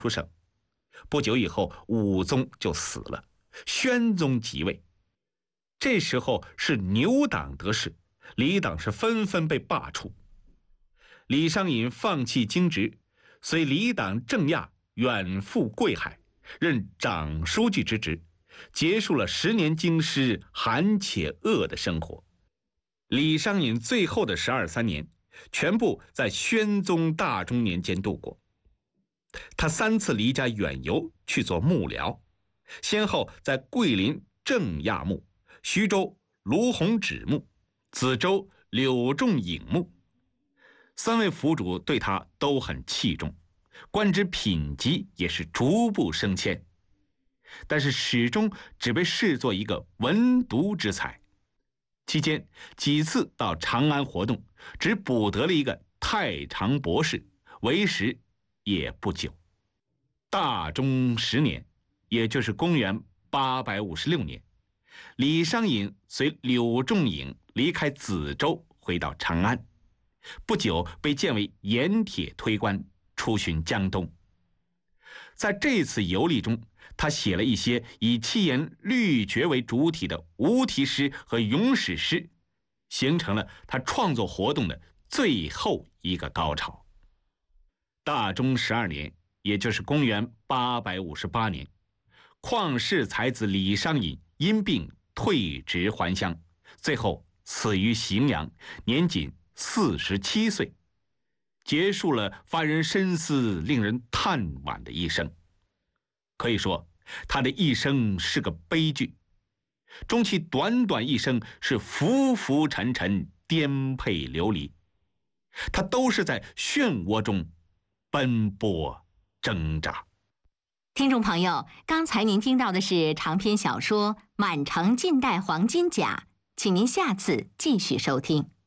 出生。不久以后，武宗就死了，宣宗即位。这时候是牛党得势，李党是纷纷被罢黜。李商隐放弃京职，随李党郑亚远赴贵海，任长书记之职，结束了10年京师寒且恶的生活。李商隐最后的12、3年，全部在宣宗大中年间度过。他3次离家远游去做幕僚，先后在桂林郑亚墓、徐州卢鸿止墓、梓州柳仲颖墓。3位府主对他都很器重，官职品级也是逐步升迁，但是始终只被视作一个文牍之才。期间几次到长安活动，只补得了一个太常博士，为时也不久。大中10年，也就是公元856年，李商隐随柳仲颖离开梓州，回到长安，不久被荐为盐铁推官，出巡江东。在这次游历中，他写了一些以七言律绝为主体的无题诗和咏史诗，形成了他创作活动的最后一个高潮。大中12年，也就是公元858年，旷世才子李商隐因病退职还乡，最后死于荥阳，年仅47岁，结束了发人深思、令人叹惋的一生。可以说，他的一生是个悲剧，终其短短一生是浮浮沉沉、颠沛流离，他都是在漩涡中奔波挣扎。 听众朋友，刚才您听到的是长篇小说《满城尽带黄金甲》，请您下次继续收听。